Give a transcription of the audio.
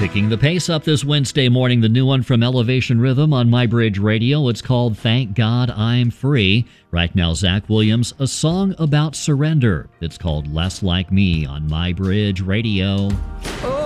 Picking the pace up this Wednesday morning, the new one from Elevation Rhythm on My Bridge Radio. It's called Thank God I'm Free. Right now, Zach Williams, a song about surrender. It's called Less Like Me on My Bridge Radio.